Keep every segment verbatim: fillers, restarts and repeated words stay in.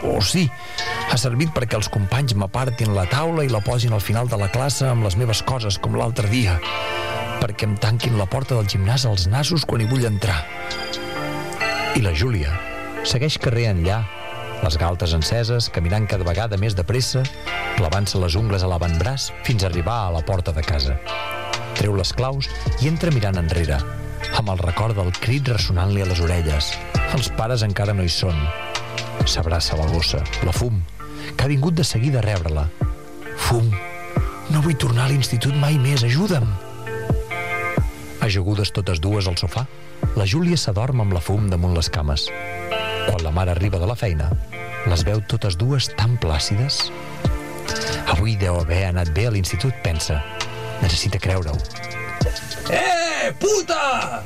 o sí. Ha servit perquè els companys m'apartin la taula i la posin al final de la classe amb les meves coses, com l'altre dia. Perquè em tanquin la porta del gimnàs als nassos quan hi vull entrar. I la Júlia segueix carrer enllà, les galtes enceses, caminant cada vegada més de pressa, clavant-se les ungles a l'avantbraç fins a arribar a la porta de casa. Treu les claus i entra mirant enrere, amb el record del crit ressonant-li a les orelles. Els pares encara no hi són. S'abraça la gossa, la Fum, que ha vingut de seguida a rebre-la. Fum, no vull tornar a l'institut mai més, ajuda'm. Ajagudes totes dues al sofà, la Júlia s'adorm amb la Fum damunt les cames. Quan la mare arriba de la feina, les veu totes dues tan plàcides. Avui deu haver anat bé a l'institut, pensa. Necessita creure-ho. Eh, puta!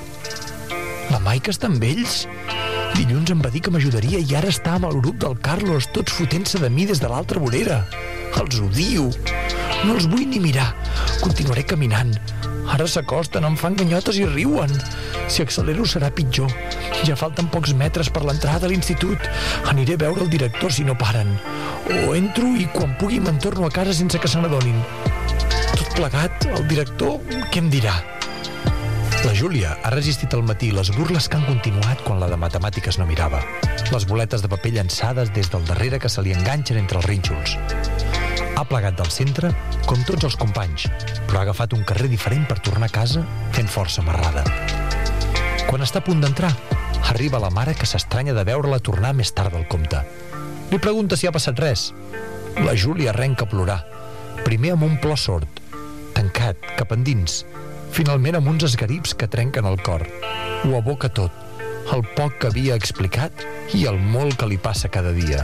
La Maica està amb ells? Dilluns em va dir que m'ajudaria i ara està amb el grup del Carlos, tots fotent-se de mi des de l'altra vorera. Els odio. No els vull ni mirar. Continuaré caminant. Ara s'acosten, em fan ganyotes i riuen. Si accelero serà pitjor. Ja falten pocs metres per l'entrada de l'institut. Aniré a veure el director si no paren. O entro i quan pugui me'n torno a casa sense que se n'adonin. Tot plegat, el director, què em dirà? La Júlia ha resistit al matí les burles que han continuat quan la de matemàtiques no mirava. Les boletes de paper llançades des del darrere que se li enganxen entre els rínxols. Ha plegat del centre, com tots els companys, però ha agafat un carrer diferent per tornar a casa fent força marrada. Quan està a punt d'entrar, arriba la mare que s'estranya de veure-la tornar més tard del compte. Li pregunta si ha passat res. La Júlia arrenca a plorar, primer amb un plor sord, tancat, cap endins, finalment amb uns esgarips que trenquen el cor. Ho aboca tot, el poc que havia explicat i el molt que li passa cada dia.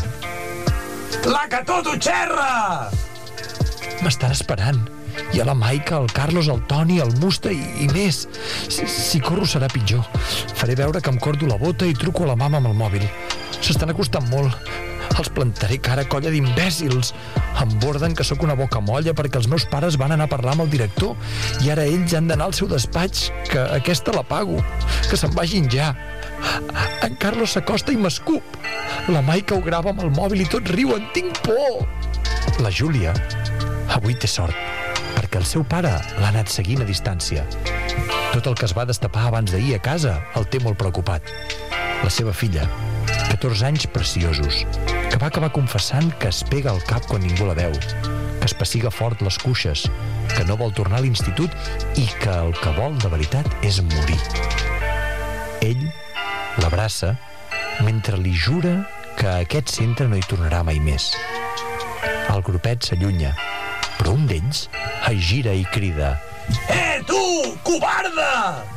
La que tot ho xerra! M'estan esperant. Hi ha la Maica, el Carlos, el Toni, el Musta i, i més. Si, si corro serà pitjor. Faré veure que em cordo la bota i truco a la mama amb el mòbil. S'estan acostant molt. Els plantaré cara colla d'imbècils. Em borden que sóc una boca molla perquè els meus pares van anar a parlar amb el director i ara ells han d'anar al seu despatx, que aquesta la pago. Que se'n vagin ja. En Carlos s'acosta i m'escup. La Maica ho grava amb el mòbil i tots riuen. Tinc por! La Júlia avui té sort, perquè el seu pare l'ha anat seguint a distància. Tot el que es va destapar abans d'ahir a casa el té molt preocupat. La seva filla, catorze anys preciosos, que va acabar confessant que es pega al cap quan ningú la veu, que es pessiga fort les cuixes, que no vol tornar a l'institut i que el que vol de veritat és morir. Ell l'abraça mentre li jura que a aquest centre no hi tornarà mai més. El grupet s'allunya, però un d'ells es gira i crida: Eh, tu, covarda!